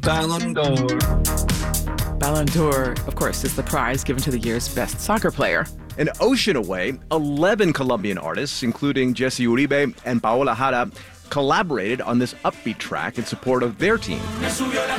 Ballon d'Or. Ballon d'Or, of course, is the prize given to the year's best soccer player. An ocean away, 11 Colombian artists, including Jesse Uribe and Paola Jara, collaborated on this upbeat track in support of their team.